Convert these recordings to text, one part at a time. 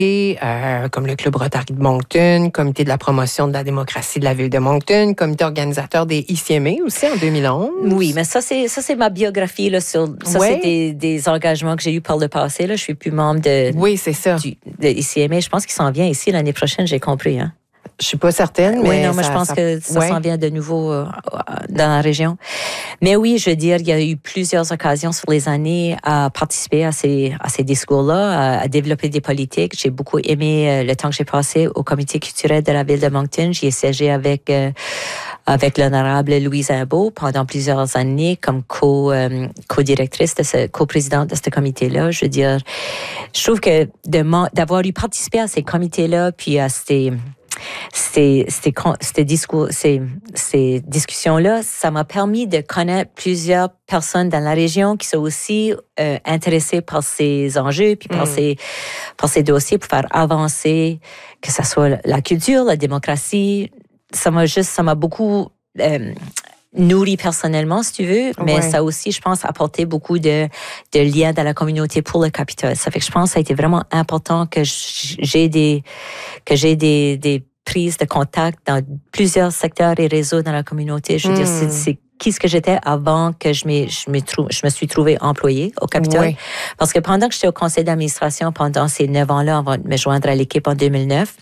comme le Club Rotary de Moncton, Comité de la promotion de la démocratie de la ville de Moncton, comité organisateur des ICMA aussi en 2011. Oui, mais ça c'est ma biographie là sur ça Ouais. c'est des engagements que j'ai eu par le passé là. Je suis plus membre de C'est ça. de ICMA. Je pense qu'il s'en vient ici l'année prochaine. J'ai compris hein. Je suis pas certaine, mais oui, non, mais je pense que ça s'en vient de nouveau dans la région. Mais oui, je veux dire, il y a eu plusieurs occasions sur les années à participer à ces discours-là, à développer des politiques. J'ai beaucoup aimé le temps que j'ai passé au comité culturel de la ville de Moncton. J'y ai siégé avec l'honorable Louise Imbeau pendant plusieurs années comme co-directrice, co-présidente de ce comité-là. Je veux dire, je trouve que d'avoir eu participé à ces comités-là, puis à ces discussions-là, ça m'a permis de connaître plusieurs personnes dans la région qui sont aussi intéressées par ces enjeux puis par ces dossiers pour faire avancer, que ce soit la culture, la démocratie. Ça m'a beaucoup nourri personnellement, si tu veux, mais ça aussi, je pense, apporté beaucoup de liens dans la communauté pour le Capitole. Ça fait que je pense que ça a été vraiment important que j'ai des prises de contact dans plusieurs secteurs et réseaux dans la communauté. Je veux dire, c'est qui ce que j'étais avant que je me suis trouvée employée au Capitole. Oui. Parce que pendant que j'étais au conseil d'administration, pendant ces 9 ans-là, avant de me joindre à l'équipe en 2009,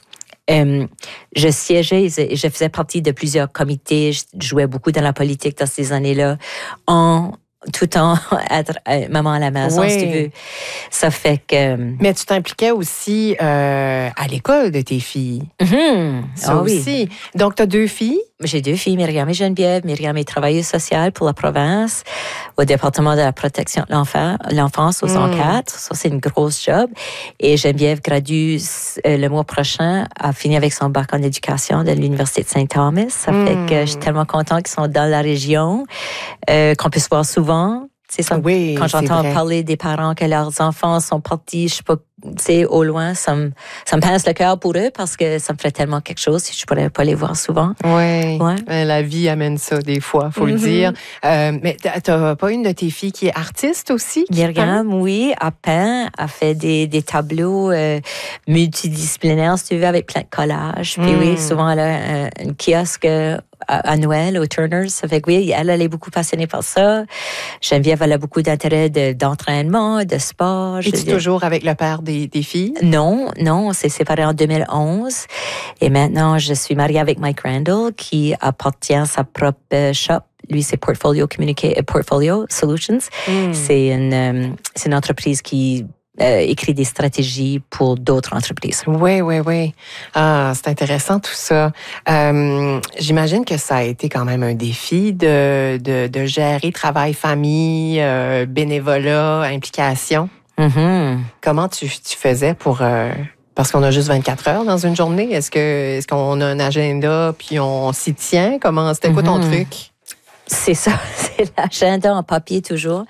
je siégeais et je faisais partie de plusieurs comités. Je jouais beaucoup dans la politique dans ces années-là, tout en être maman à la maison, si tu veux. Ça fait que... Mais tu t'impliquais aussi à l'école de tes filles. Ça aussi. Oui. Donc, tu as 2 filles? J'ai 2 filles, Myriam et Geneviève. Myriam est travailleuse sociale pour la province au département de la protection de l'enfance au 104. Ça, c'est une grosse job. Et Geneviève gradue le mois prochain, a fini avec son bac en éducation de l'Université de Saint-Thomas. Ça fait que je suis tellement contente qu'ils sont dans la région, qu'on peut se voir souvent. C'est ça. Oui, quand j'entends parler des parents que leurs enfants sont partis, je sais pas, au loin, ça me pince le cœur pour eux parce que ça me ferait tellement quelque chose si je pourrais pas les voir souvent. Oui. La vie amène ça des fois, faut le dire. Mais t'as pas une de tes filles qui est artiste aussi? Myriam, oui, elle peint, elle fait des tableaux multidisciplinaires, si tu veux, avec plein de collages. Puis oui, souvent elle a un kiosque à Noël, au Turner's. Ça fait que oui, elle est beaucoup passionnée par ça. Geneviève, elle a beaucoup d'intérêt d'entraînement, de sport. Es-tu toujours avec le père des filles? Non, on s'est séparés en 2011. Et maintenant, je suis mariée avec Mike Randall, qui appartient à sa propre shop. Lui, c'est Portfolio Solutions. C'est une entreprise qui écrit des stratégies pour d'autres entreprises. Oui. Ah, c'est intéressant tout ça. J'imagine que ça a été quand même un défi de gérer travail, famille, bénévolat, implication. Comment tu faisais pour... Parce qu'on a juste 24 heures dans une journée. Est-ce qu'on a un agenda puis on s'y tient? C'était quoi ton truc? C'est ça, c'est l'agenda en papier toujours.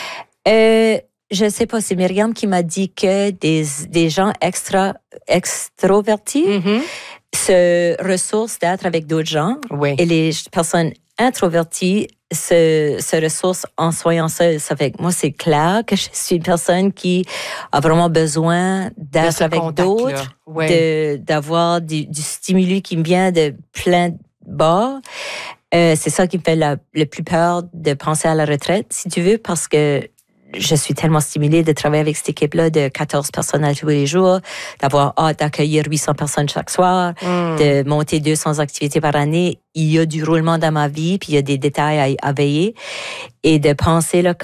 Je sais pas, c'est Myriam qui m'a dit que des gens extrovertis se ressourcent d'être avec d'autres gens. Oui. Et les personnes introverties se ressourcent en soyant seules. Ça fait que moi, c'est clair que je suis une personne qui a vraiment besoin d'être avec d'autres, d'avoir du stimuli qui me vient de plein de bords. C'est ça qui me fait le plus peur de penser à la retraite, si tu veux, parce que je suis tellement stimulée de travailler avec cette équipe-là de 14 personnes à tous les jours, d'avoir hâte d'accueillir 800 personnes chaque soir, de monter 200 activités par année. Il y a du roulement dans ma vie, puis il y a des détails à veiller. Et de penser là,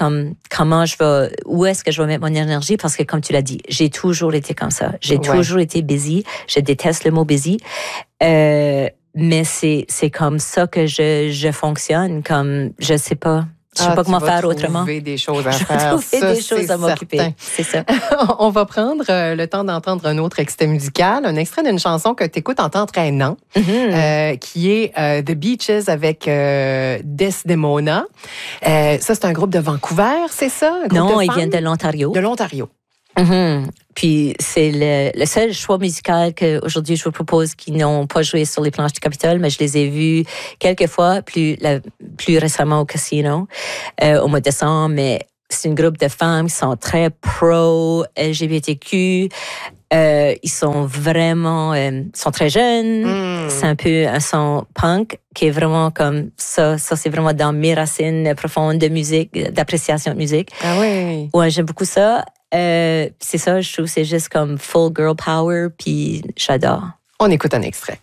où est-ce que je vais mettre mon énergie, parce que comme tu l'as dit, j'ai toujours été comme ça. J'ai toujours été busy. Je déteste le mot busy. Mais c'est comme ça que je fonctionne, comme, je sais pas comment faire autrement. Trouver des choses à faire. Trouver des choses à m'occuper. C'est ça. On va prendre le temps d'entendre un autre extrait musical, un extrait d'une chanson que tu écoutes en t'entraînant, qui est The Beaches avec Desdemona. Ça, c'est un groupe de Vancouver, c'est ça? Non, ils viennent de l'Ontario. De l'Ontario. Puis c'est le seul choix musical qu'aujourd'hui je vous propose qui n'ont pas joué sur les planches du Capitole, mais je les ai vus quelques fois, plus récemment au casino, au mois de décembre. Mais c'est un groupe de femmes qui sont très pro-LGBTQ. Ils sont vraiment, sont très jeunes. C'est un peu un son punk qui est vraiment comme ça. Ça, c'est vraiment dans mes racines profondes de musique, d'appréciation de musique. Ah oui. Ouais, j'aime beaucoup ça. C'est ça, je trouve, c'est juste comme full girl power, puis j'adore. On écoute un extrait.